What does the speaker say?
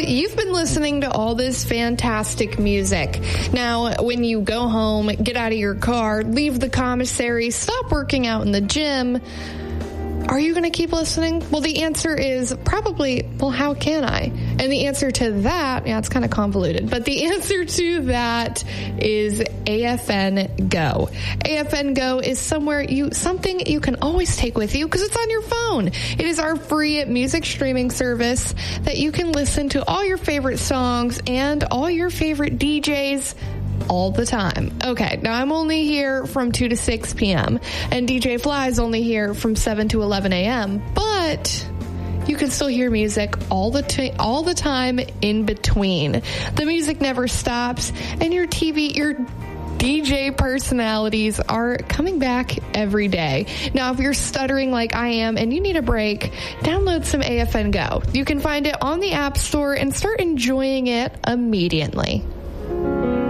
you've been listening to all this fantastic music. Now, when you go home, get out of your car, leave the commissary, stop working out in the gym, are you going to keep listening? Well, the answer is probably, well, how can I? And the answer to that, it's kind of convoluted, but the answer to that is AFN Go. AFN Go is something you can always take with you because it's on your phone. It is our free music streaming service that you can listen to all your favorite songs and all your favorite DJs all the time. Okay, now I'm only here from 2 to 6 p.m. and DJ Fly is only here from 7 to 11 a.m. But you can still hear music all the time in between. The music never stops, and your DJ personalities are coming back every day. Now, if you're stuttering like I am and you need a break, download some AFN Go. You can find it on the App Store and start enjoying it immediately.